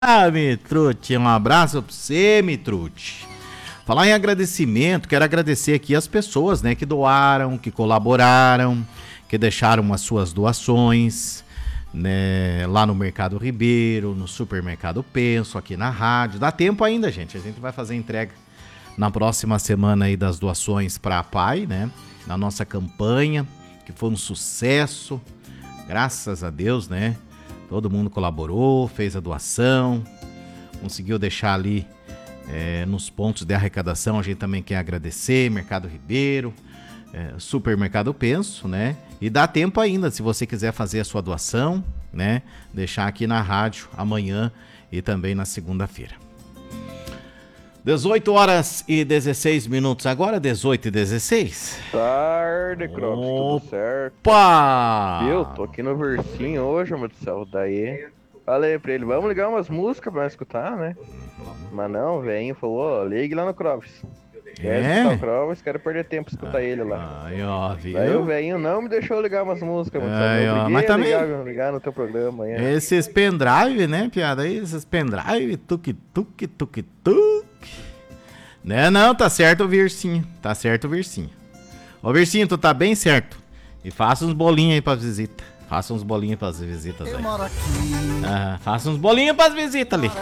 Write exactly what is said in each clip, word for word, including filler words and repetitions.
Ah, Mitrute, um abraço pra você, Mitrute. Falar em agradecimento, quero agradecer aqui as pessoas, né, que doaram, que colaboraram, que deixaram as suas doações, né, lá no Mercado Ribeiro, no Supermercado Penso, aqui na rádio. Dá tempo ainda, gente, a gente vai fazer entrega na próxima semana aí das doações para a P A I, né, na nossa campanha, que foi um sucesso, graças a Deus, né, todo mundo colaborou, fez a doação, conseguiu deixar ali É, nos pontos de arrecadação. A gente também quer agradecer Mercado Ribeiro, é, Supermercado Penso, né? E dá tempo ainda, se você quiser fazer a sua doação, né? Deixar aqui na rádio amanhã e também na segunda-feira. dezoito horas e dezesseis minutos, agora dezoito e dezesseis. Tarde, Crocs, tudo certo? Opa! Eu tô aqui no versinho hoje, meu Deus do céu, daí... Falei pra ele, vamos ligar umas músicas pra nós escutar, né? Mas não, o velhinho falou, ó, ligue lá no Crovis. Quer É? escutar o Crovis, quero perder tempo pra escutar ele lá. Aí, ó, viu? Daí o velhinho não me deixou ligar umas músicas, meu Deus do Aí, céu. ó, Eu mas liguei também- a ligar, ligar no teu programa aí. né? Esses pendrive, né, piada? Esses pendrive, tuque, tuque, tuque, tuque. Né, não, tá certo o Versinho. Tá certo o Versinho. Ô, Versinho, tu tá bem certo. E faça uns bolinhos aí pras visitas. Faça uns bolinhos pras visitas aí. Ah, faça uns bolinhos pras visitas ali.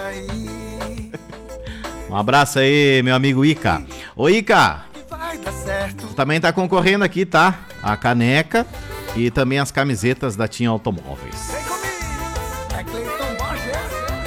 Um abraço aí, meu amigo Ica. Ô, Ica, tu também tá concorrendo aqui, tá? A caneca e também as camisetas da Tim Automóveis.